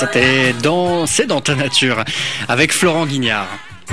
C'était C'est dans ta nature avec Florent Guignard.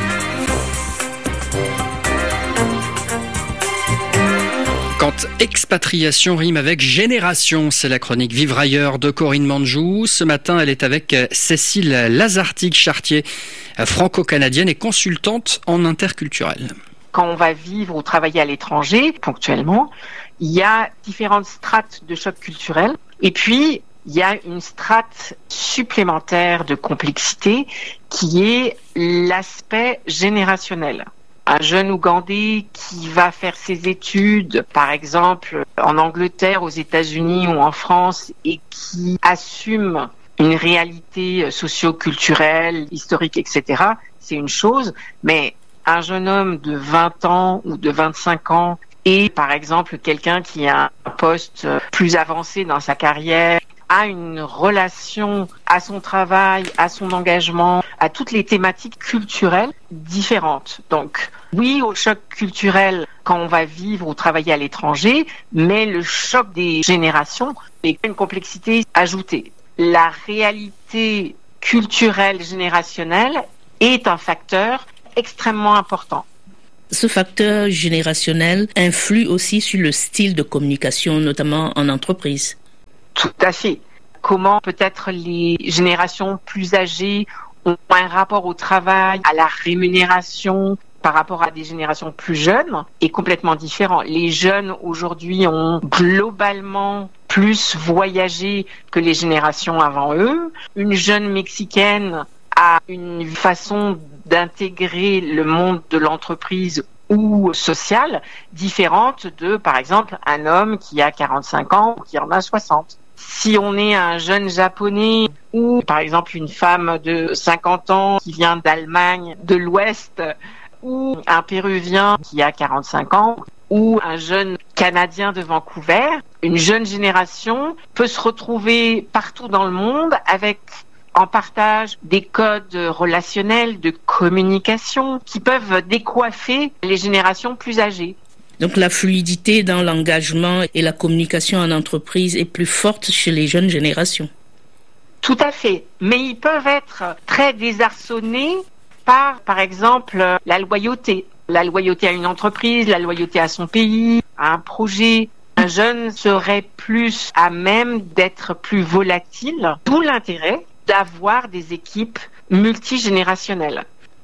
Quand expatriation rime avec génération, c'est la chronique Vivre ailleurs de Corinne Manjou. Ce matin, elle est avec Cécile Lazartigue-Chartier, franco-canadienne et consultante en interculturel. Quand on va vivre ou travailler à l'étranger, ponctuellement, il y a différentes strates de choc culturel. Et puis, il y a une strate supplémentaire de complexité qui est l'aspect générationnel. Un jeune Ougandais qui va faire ses études, par exemple, en Angleterre, aux États-Unis ou en France, et qui assume une réalité socio-culturelle, historique, etc., c'est une chose. Mais un jeune homme de 20 ans ou de 25 ans et, par exemple, quelqu'un qui a un poste plus avancé dans sa carrière, a une relation à son travail, à son engagement, à toutes les thématiques culturelles différentes. Donc, oui, au choc culturel quand on va vivre ou travailler à l'étranger, mais le choc des générations est une complexité ajoutée. La réalité culturelle générationnelle est un facteur extrêmement important. Ce facteur générationnel influe aussi sur le style de communication, notamment en entreprise. Tout à fait. Comment peut-être les générations plus âgées ont un rapport au travail, à la rémunération par rapport à des générations plus jeunes est complètement différent. Les jeunes aujourd'hui ont globalement plus voyagé que les générations avant eux. Une jeune Mexicaine a une façon d'intégrer le monde de l'entreprise ou sociale différente de, par exemple, un homme qui a 45 ans ou qui en a 60. Si on est un jeune japonais ou, par exemple, une femme de 50 ans qui vient d'Allemagne de l'Ouest ou un Péruvien qui a 45 ans ou un jeune Canadien de Vancouver, une jeune génération peut se retrouver partout dans le monde avec en partage des codes relationnels, de communication qui peuvent décoiffer les générations plus âgées. Donc la fluidité dans l'engagement et la communication en entreprise est plus forte chez les jeunes générations. Tout à fait. Mais ils peuvent être très désarçonnés par exemple, la loyauté. La loyauté à une entreprise, la loyauté à son pays, à un projet. Un jeune serait plus à même d'être plus volatile, d'où l'intérêt d'avoir des équipes multigénérationnelles.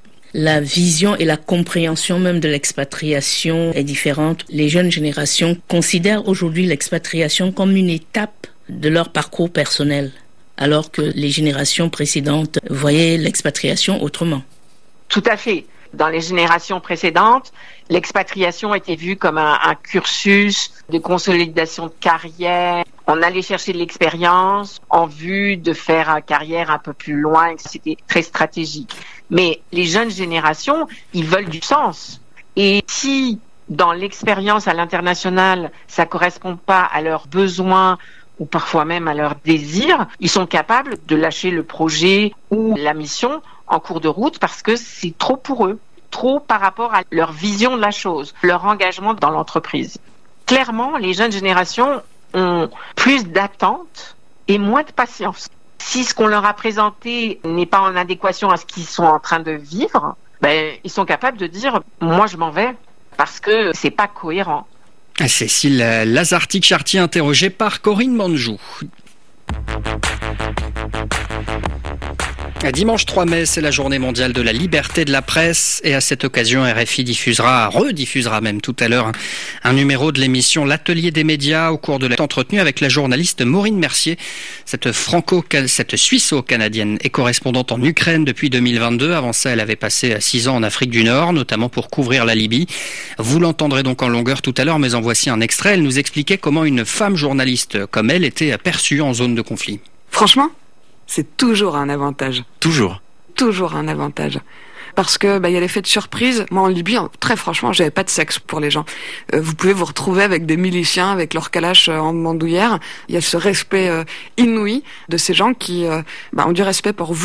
La vision et la compréhension même de l'expatriation est différente. Les jeunes générations considèrent aujourd'hui l'expatriation comme une étape de leur parcours personnel, alors que les générations précédentes voyaient l'expatriation autrement. Tout à fait. Dans les générations précédentes, l'expatriation était vue comme un cursus de consolidation de carrière. On allait chercher de l'expérience en vue de faire une carrière un peu plus loin. C'était très stratégique. Mais les jeunes générations, ils veulent du sens. Et si dans l'expérience à l'international, ça correspond pas à leurs besoins ou parfois même à leurs désirs, ils sont capables de lâcher le projet ou la mission en cours de route parce que c'est trop pour eux, trop par rapport à leur vision de la chose, leur engagement dans l'entreprise. Clairement, les jeunes générations ont plus d'attentes et moins de patience. Si ce qu'on leur a présenté n'est pas en adéquation à ce qu'ils sont en train de vivre, ils sont capables de dire « moi je m'en vais » parce que c'est pas cohérent. Cécile Lazartigue-Chartier interrogée par Corinne Manjou. Dimanche 3 mai, c'est la journée mondiale de la liberté de la presse et à cette occasion, RFI rediffusera même tout à l'heure un numéro de l'émission L'Atelier des médias au cours de l'entretenu avec la journaliste Maureen Mercier, cette suisseau-canadienne et correspondante en Ukraine depuis 2022. Avant ça, elle avait passé 6 ans en Afrique du Nord, notamment pour couvrir la Libye. Vous l'entendrez donc en longueur tout à l'heure, mais en voici un extrait. Elle nous expliquait comment une femme journaliste comme elle était perçue en zone de conflit. Franchement, c'est toujours un avantage. Toujours un avantage. Parce que y a l'effet de surprise. Moi en Libye, très franchement, j'avais pas de sexe pour les gens. Vous pouvez vous retrouver avec des miliciens, avec leur calache en bandoulière. Il y a ce respect inouï de ces gens qui ont du respect pour vous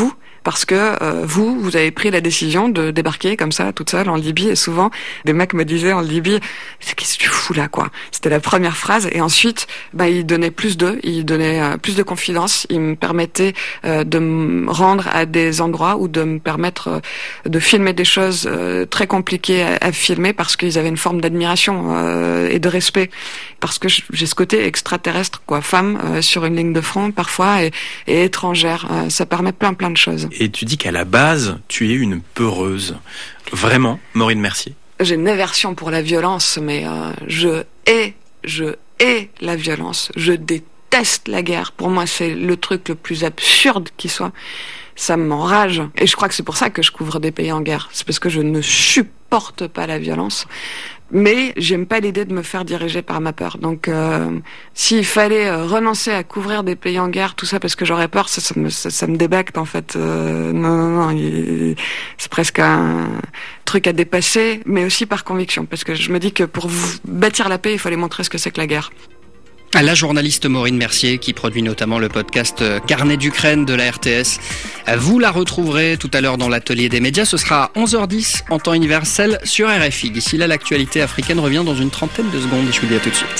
parce que vous avez pris la décision de débarquer comme ça, toute seule en Libye. Et souvent, des mecs me disaient en Libye, qu'est-ce que tu fous là, quoi. C'était la première phrase. Et ensuite, ils donnaient plus de confiance. Ils me permettaient de me rendre à des endroits ou de me permettre de filmer des choses très compliquées à filmer parce qu'ils avaient une forme d'admiration et de respect. Parce que j'ai ce côté extraterrestre, quoi, femme sur une ligne de front parfois et étrangère. Ça permet plein de choses. Et tu dis qu'à la base, tu es une peureuse. Vraiment, Maureen Mercier? J'ai une aversion pour la violence, mais je hais la violence. Je déteste la guerre. Pour moi, c'est le truc le plus absurde qui soit. Ça m'enrage. Et je crois que c'est pour ça que je couvre des pays en guerre. C'est parce que je ne supporte pas la violence. Mais j'aime pas l'idée de me faire diriger par ma peur. Donc, s'il fallait renoncer à couvrir des pays en guerre, tout ça parce que j'aurais peur, ça me débecte en fait. Non, c'est presque un truc à dépasser, mais aussi par conviction, parce que je me dis que pour bâtir la paix, il faut aller montrer ce que c'est que la guerre. La journaliste Maureen Mercier, qui produit notamment le podcast Carnet d'Ukraine de la RTS. Vous la retrouverez tout à l'heure dans l'atelier des médias. Ce sera à 11h10 en temps universel sur RFI. D'ici là, l'actualité africaine revient dans une trentaine de secondes. Je vous dis à tout de suite.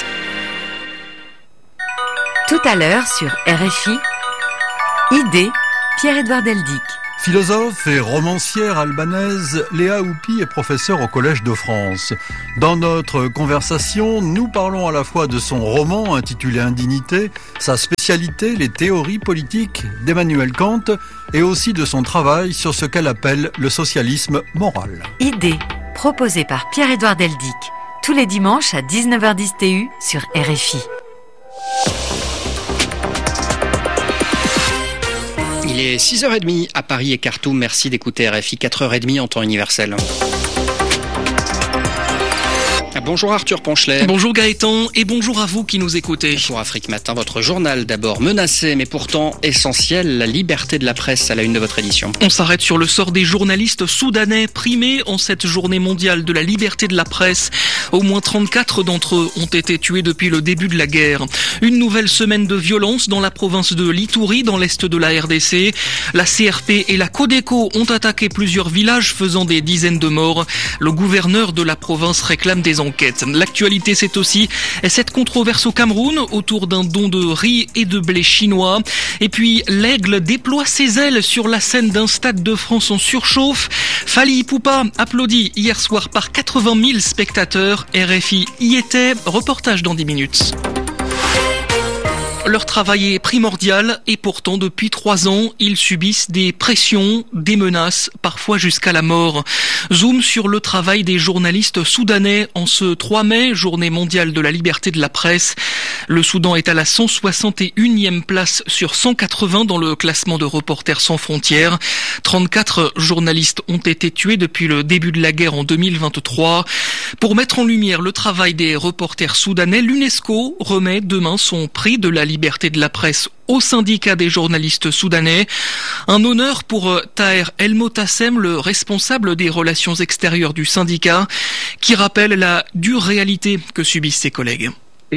Tout à l'heure sur RFI, Idée, Pierre-Edouard Deldic. Philosophe et romancière albanaise, Léa Houpi est professeure au Collège de France. Dans notre conversation, nous parlons à la fois de son roman intitulé Indignité, sa spécialité, les théories politiques d'Emmanuel Kant, et aussi de son travail sur ce qu'elle appelle le socialisme moral. Idée, proposée par Pierre-Edouard Deldic, tous les dimanches à 19h10 TU sur RFI. Il est 6h30 à Paris et Khartoum. Merci d'écouter RFI, 4h30 en temps universel. Bonjour Arthur Ponchelet. Bonjour Gaëtan et bonjour à vous qui nous écoutez. Pour Afrique Matin, votre journal d'abord menacé mais pourtant essentiel, la liberté de la presse à la une de votre édition. On s'arrête sur le sort des journalistes soudanais primés en cette journée mondiale de la liberté de la presse. Au moins 34 d'entre eux ont été tués depuis le début de la guerre. Une nouvelle semaine de violence dans la province de l'Ituri, dans l'est de la RDC. La CRP et la Codeco ont attaqué plusieurs villages faisant des dizaines de morts. Le gouverneur de la province réclame des enquêtes. L'actualité, c'est aussi cette controverse au Cameroun autour d'un don de riz et de blé chinois. Et puis, l'aigle déploie ses ailes sur la scène d'un stade de France en surchauffe. Fally Ipupa applaudi hier soir par 80 000 spectateurs. RFI y était. Reportage dans 10 minutes. Leur travail est primordial et pourtant depuis 3 ans, ils subissent des pressions, des menaces, parfois jusqu'à la mort. Zoom sur le travail des journalistes soudanais en ce 3 mai, journée mondiale de la liberté de la presse. Le Soudan est à la 161e place sur 180 dans le classement de Reporters sans frontières. 34 journalistes ont été tués depuis le début de la guerre en 2023. Pour mettre en lumière le travail des reporters soudanais, l'UNESCO remet demain son prix de la liberté de la presse au syndicat des journalistes soudanais. Un honneur pour Taher El Motassem, le responsable des relations extérieures du syndicat, qui rappelle la dure réalité que subissent ses collègues.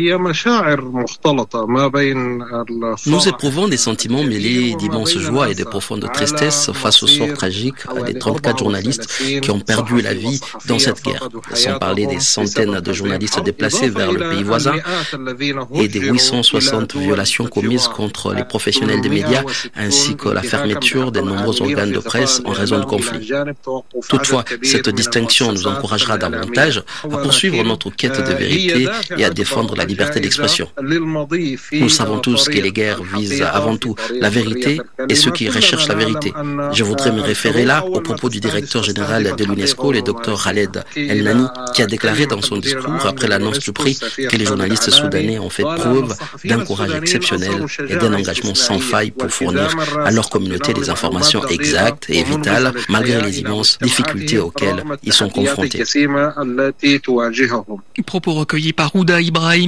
Nous éprouvons des sentiments mêlés d'immense joie et de profonde tristesse face au sort tragique des 34 journalistes qui ont perdu la vie dans cette guerre, sans parler des centaines de journalistes déplacés vers le pays voisin et des 860 violations commises contre les professionnels des médias, ainsi que la fermeture des nombreux organes de presse en raison de conflits. Toutefois, cette distinction nous encouragera davantage à poursuivre notre quête de vérité et à défendre la liberté d'expression. Nous savons tous que les guerres visent avant tout la vérité et ceux qui recherchent la vérité. Je voudrais me référer là aux propos du directeur général de l'UNESCO, le Dr Khaled El Nani, qui a déclaré dans son discours après l'annonce du prix que les journalistes soudanais ont fait preuve d'un courage exceptionnel et d'un engagement sans faille pour fournir à leur communauté des informations exactes et vitales malgré les immenses difficultés auxquelles ils sont confrontés. Propos recueillis par Ouda Ibrahim.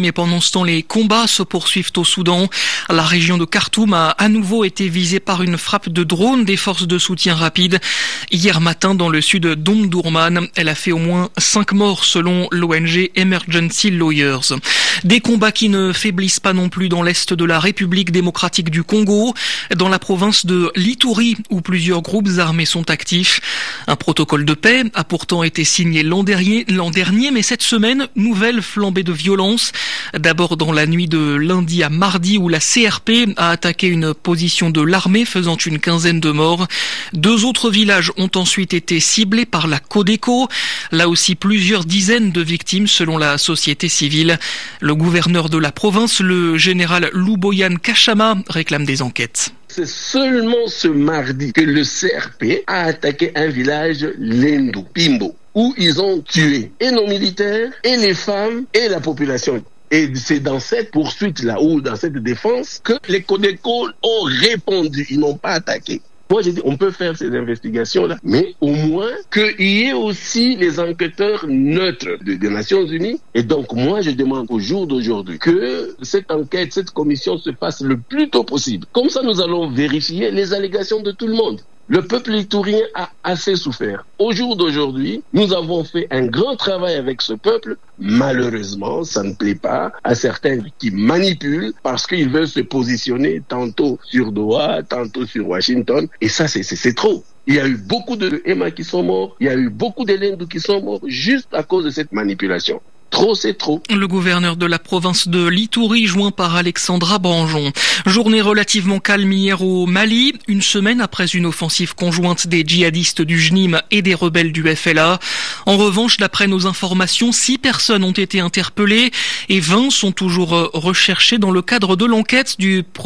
mais pendant ce temps, les combats se poursuivent au Soudan. La région de Khartoum a à nouveau été visée par une frappe de drone des forces de soutien rapide. Hier matin, dans le sud d'Omdurman, elle a fait au moins 5 morts selon l'ONG Emergency Lawyers. Des combats qui ne faiblissent pas non plus dans l'est de la République démocratique du Congo, dans la province de l'Ituri, où plusieurs groupes armés sont actifs. Un protocole de paix a pourtant été signé l'an dernier, mais cette semaine, nouvelle flambée de violence. D'abord dans la nuit de lundi à mardi, où la CRP a attaqué une position de l'armée, faisant une quinzaine de morts. 2 autres villages ont ensuite été ciblés par la Codeco. Là aussi, plusieurs dizaines de victimes selon la société civile. Le gouverneur de la province, le général Louboyan Kachama, réclame des enquêtes. C'est seulement ce mardi que le CRP a attaqué un village Lendu, Pimbo, où ils ont tué et nos militaires, et les femmes, et la population. Et c'est dans cette poursuite-là, ou dans cette défense, que les Codeco ont répondu, ils n'ont pas attaqué. Moi, j'ai dit, on peut faire ces investigations-là, mais au moins qu'il y ait aussi les enquêteurs neutres des Nations Unies. Et donc, moi, je demande au jour d'aujourd'hui que cette enquête, cette commission se fasse le plus tôt possible. Comme ça, nous allons vérifier les allégations de tout le monde. Le peuple iturien a assez souffert. Au jour d'aujourd'hui, nous avons fait un grand travail avec ce peuple. Malheureusement, ça ne plaît pas à certains qui manipulent parce qu'ils veulent se positionner tantôt sur Doha, tantôt sur Washington. Et ça, c'est trop. Il y a eu beaucoup de Emma qui sont morts, il y a eu beaucoup d'Elendu qui sont morts juste à cause de cette manipulation. Trop, c'est trop. Le gouverneur de la province de l'Ituri, joint par Alexandra Branjon. Journée relativement calme hier au Mali, une semaine après une offensive conjointe des djihadistes du JNIM et des rebelles du FLA. En revanche, d'après nos informations, 6 personnes ont été interpellées et 20 sont toujours recherchées dans le cadre de l'enquête du